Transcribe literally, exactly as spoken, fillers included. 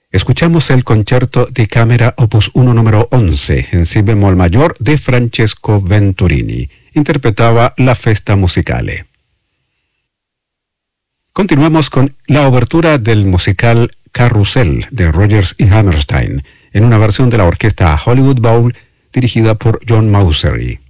Escuchamos el concierto di cámara opus uno número once en si bemol mayor de Francesco Venturini. Interpretaba la Festa Musicale. Continuamos con la obertura del musical Carrusel de Rodgers y Hammerstein en una versión de la orquesta Hollywood Bowl dirigida por John Mausery.